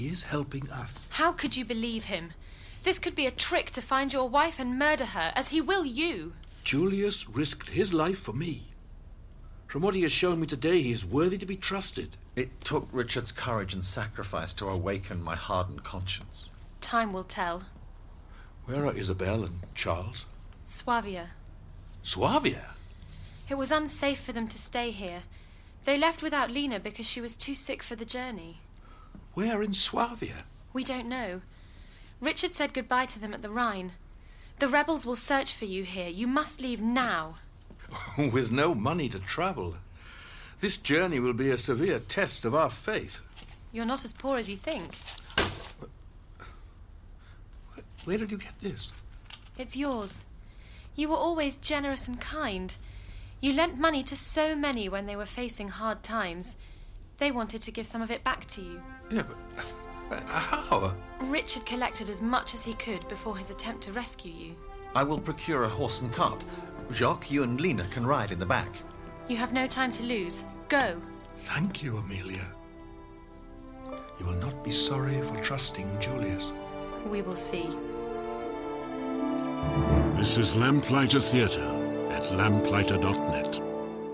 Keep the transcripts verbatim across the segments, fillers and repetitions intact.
He is helping us. How could you believe him? This could be a trick to find your wife and murder her, as he will you. Julius risked his life for me. From what he has shown me today, he is worthy to be trusted. It took Richard's courage and sacrifice to awaken my hardened conscience. Time will tell. Where are Isabel and Charles? Swavia. Swavia? It was unsafe for them to stay here. They left without Lena because she was too sick for the journey. Where in Swavia? We don't know. Richard said goodbye to them at the Rhine. The rebels will search for you here. You must leave now. With no money to travel. This journey will be a severe test of our faith. You're not as poor as you think. Where did you get this? It's yours. You were always generous and kind. You lent money to so many when they were facing hard times. They wanted to give some of it back to you. Yeah, but uh, how? Richard collected as much as he could before his attempt to rescue you. I will procure a horse and cart. Jacques, you and Lena can ride in the back. You have no time to lose. Go. Thank you, Amelia. You will not be sorry for trusting Julius. We will see. This is Lamplighter Theatre at lamplighter dot net.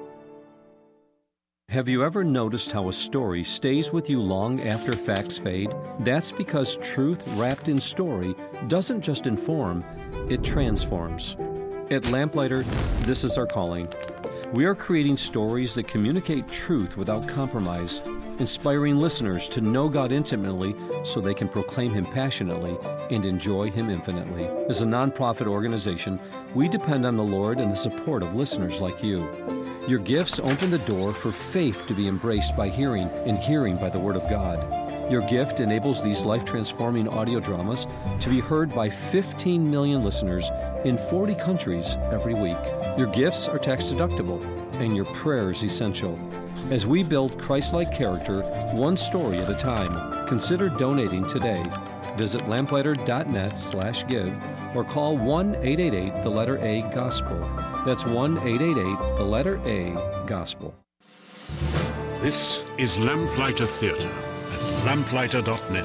Have you ever noticed how a story stays with you long after facts fade? That's because truth wrapped in story doesn't just inform, it transforms. At Lamplighter, this is our calling. We are creating stories that communicate truth without compromise, inspiring listeners to know God intimately so they can proclaim Him passionately and enjoy Him infinitely. As a nonprofit organization, we depend on the Lord and the support of listeners like you. Your gifts open the door for faith to be embraced by hearing, and hearing by the Word of God. Your gift enables these life-transforming audio dramas to be heard by fifteen million listeners in forty countries every week. Your gifts are tax-deductible, and your prayers essential. As we build Christ-like character, one story at a time, consider donating today. Visit lamplighter dot net slash give or call one eight eight eight, the letter A, Gospel. That's one eight eight eight, the letter A, Gospel. This is Lamplighter Theatre at lamplighter dot net.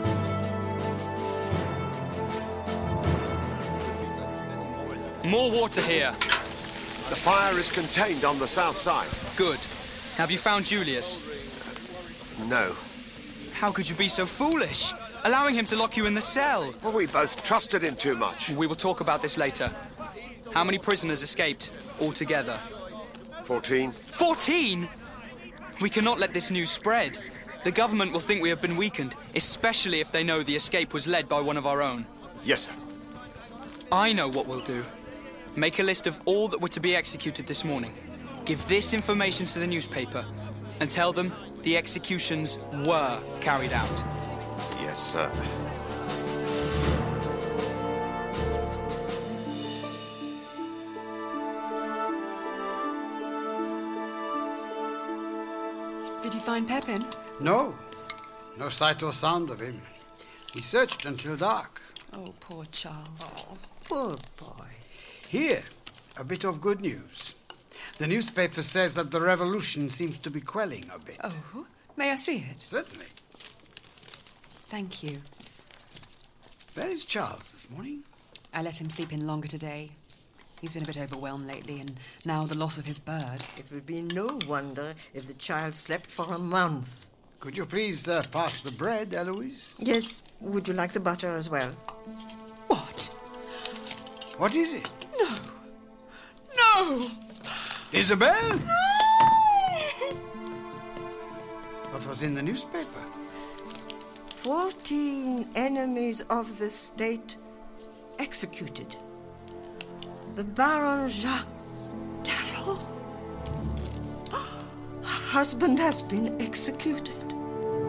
More water here. The fire is contained on the south side. Good. Have you found Julius? No. How could you be so foolish? Allowing him to lock you in the cell. Well, we both trusted him too much. We will talk about this later. How many prisoners escaped altogether? Fourteen. Fourteen? We cannot let this news spread. The government will think we have been weakened, especially if they know the escape was led by one of our own. Yes, sir. I know what we'll do. Make a list of all that were to be executed this morning. Give this information to the newspaper and tell them the executions were carried out. Yes, sir. Did you find Pepin? No. No sight or sound of him. We searched until dark. Oh, poor Charles. Oh, poor boy. Here, a bit of good news. The newspaper says that the revolution seems to be quelling a bit. Oh, may I see it? Certainly. Thank you. Where is Charles this morning? I let him sleep in longer today. He's been a bit overwhelmed lately, and now the loss of his bird. It would be no wonder if the child slept for a month. Could you please uh, pass the bread, Eloise? Yes. Would you like the butter as well? What? What is it? No. No! Isabel? What was in the newspaper? Fourteen enemies of the state executed. The Baron Jacques Darrow. Her husband has been executed.